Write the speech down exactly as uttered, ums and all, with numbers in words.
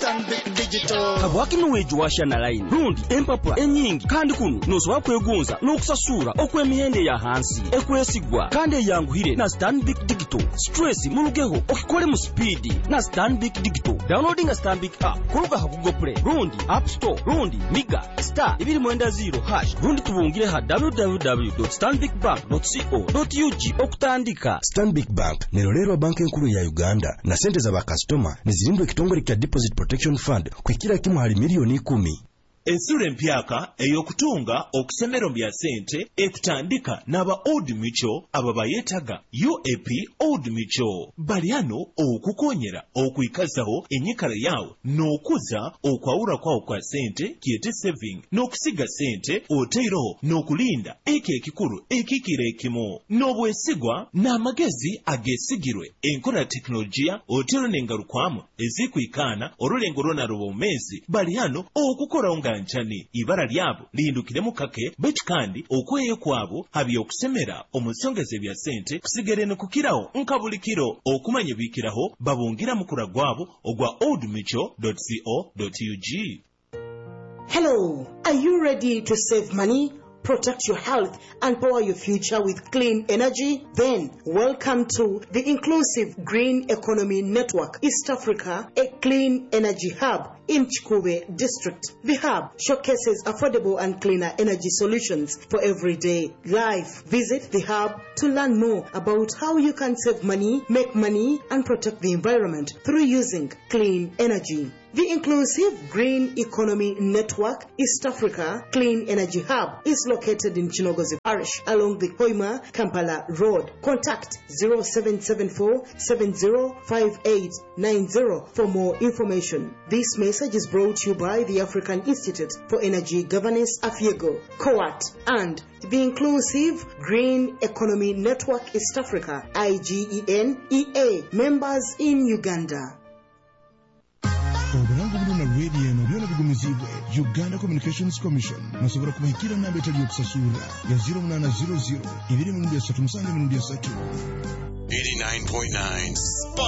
Stanbic Digital. Kabwaki nuweju washa na line. Rundi empapula enyingi kandi kuno nosobola kwegonza n'okusasura okw'emihende ya hansi ekwesigwa kandi eyanguhire na Stanbic Digital. Stress mulugeho okikole mu speed na Stanbic Digital. Downloading a Stanbic app kuluka ha Google Play, Rundi App Store, Rundi Miga star ibiri mwenda zero hash. Rundi tubungire ha w w w dot stanbic bank dot co dot u g okutandika. Stanbic Bank nerolero banki enkulu ya Uganda na sente za bakastoma nizirindwe kitongole kya Deposit Protection Fund kwekira kimu hali milioni kumi. Ensure mpyaka eyokutunga okusemero bya sente ekutandika n'aba Old Mutual ababayetaga U A P Old Mutual baliano okukonyera okuyikazaho enyikala yawo n'okuza okwawura kwawo kwa sente kiyete saving n'okusiga sente oteeroho n'okulinda eke ekikulu ekikire ekimu n'obwesigwa n'amagezi agesigirwe enkola teknolojiya oteero n'engalukwamu ezikuyikaana olulengo lwonalo omezi baliano okukora nga nchani ibara lyabo lindukiremu kake bekikandi okweye kwabo habye okusemera omusongeze bya sente kusigerene kukiraho nkabulikiro okumanya bikiraho babungira mukura gwabo ogwa old mutual dot co dot u g. Hello, are you ready to save money, protect your health, and power your future with clean energy? Then, welcome to the Inclusive Green Economy Network East Africa, a clean energy hub in Chikube District. The hub showcases affordable and cleaner energy solutions for everyday life. Visit the hub to learn more about how you can save money, make money, and protect the environment through using clean energy. The Inclusive Green Economy Network East Africa Clean Energy Hub is located in Chinogozi Parish along the Hoima Kampala Road. Contact zero seven seven four seven zero five eight nine zero for more information. This message is brought to you by the African Institute for Energy Governance, AFIEGO, COAT, and the Inclusive Green Economy Network East Africa, I G E N E A, members in Uganda. Obulango buno na radio eno byona bigumizibwe Uganda Communications Commission musobora kubahikira namba etali okusasula ya zero nine zero zero ibiri mu ndya tatu musange mu ndya tatu. eighty-nine point nine